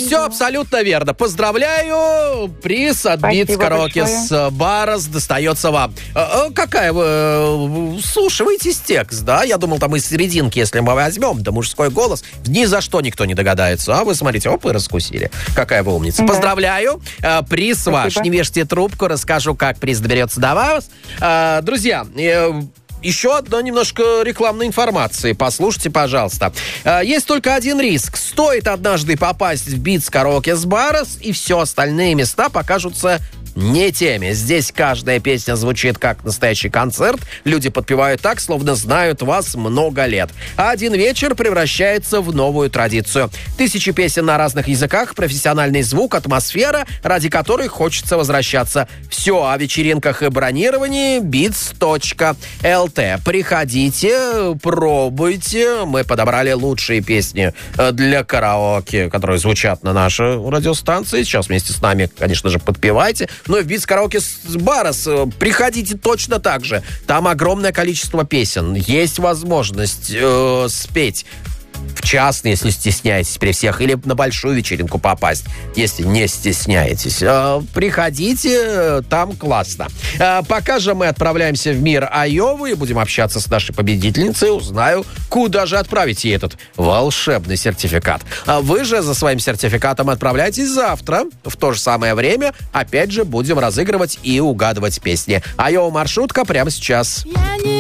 все абсолютно верно. Поздравляю. Приз от Beats Karaoke с Барос достается вам. Какая вы... Слушайте текст, да? Я думал, там из серединки, если мы возьмем, да мужской голос, ни за что никто не догадается. А вы смотрите, оп, и раскусили. Какая вы умница. Да. Поздравляю. Приз Спасибо. Ваш. Не вешайте трубку, расскажу, как приз доберется до вас. Друзья, еще одно немножко рекламной информации. Послушайте, пожалуйста. Есть только один риск. Стоит однажды попасть в Beats Karaoke с Барос, и все остальные места покажутся не теми. Здесь каждая песня звучит как настоящий концерт. Люди подпевают так, словно знают вас много лет. А один вечер превращается в новую традицию. Тысячи песен на разных языках, профессиональный звук, атмосфера, ради которой хочется возвращаться. Все о вечеринках и бронировании beats.lt. Приходите, пробуйте. Мы подобрали лучшие песни для караоке, которые звучат на нашей радиостанции. Сейчас вместе с нами, конечно же, подпевайте. Ну и в Beats Karaoke с Барос приходите точно так же. Там огромное количество песен. Есть возможность спеть в час, если стесняетесь при всех, или на большую вечеринку попасть, если не стесняетесь. Приходите, там классно. Пока же мы отправляемся в мир Айовы и будем общаться с нашей победительницей, узнаю, куда же отправить ей этот волшебный сертификат. Вы же за своим сертификатом отправляйтесь завтра, в то же самое время. Опять же, будем разыгрывать и угадывать песни. Айова маршрутка прямо сейчас.